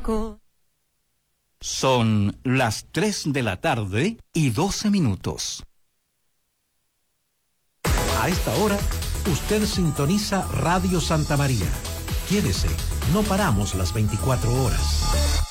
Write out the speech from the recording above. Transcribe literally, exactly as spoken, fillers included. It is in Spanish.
Son las tres de la tarde y doce minutos. A esta hora, usted sintoniza Radio Santa María. Quédese, no paramos las veinticuatro horas.